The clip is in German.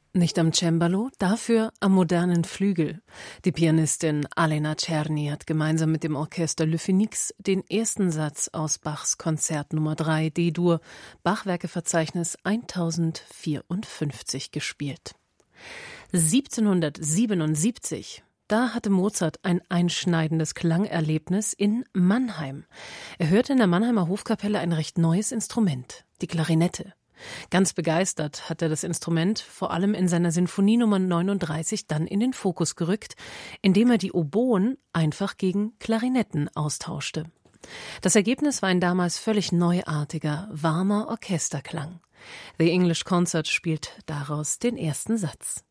Nicht am Cembalo, dafür am modernen Flügel. Die Pianistin Alena Czerny hat gemeinsam mit dem Orchester Le Phénix den ersten Satz aus Bachs Konzert Nummer 3 D-Dur, Bachwerkeverzeichnis 1054 gespielt. 1777, da hatte Mozart ein einschneidendes Klangerlebnis in Mannheim. Er hörte in der Mannheimer Hofkapelle ein recht neues Instrument, die Klarinette. Ganz begeistert hat er das Instrument vor allem in seiner Sinfonie Nummer 39 dann in den Fokus gerückt, indem er die Oboen einfach gegen Klarinetten austauschte. Das Ergebnis war ein damals völlig neuartiger, warmer Orchesterklang. The English Concert spielt daraus den ersten Satz.